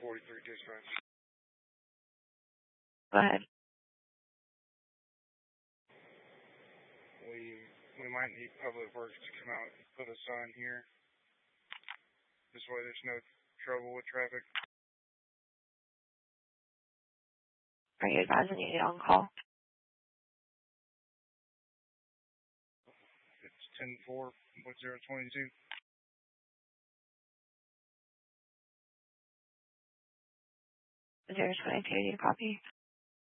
43 dispatch. Go ahead. We might need Public Works to come out and put a sign here. This way there's no trouble with traffic. Are you advising you get on call? It's 10-4, 022. 022, do you copy?